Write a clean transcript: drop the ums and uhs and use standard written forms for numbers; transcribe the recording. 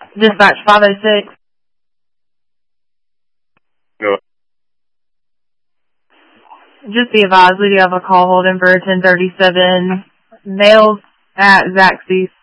Dispatch 506. Go. Just be advised, we do have a call holding for 1037 males at Zaxby's.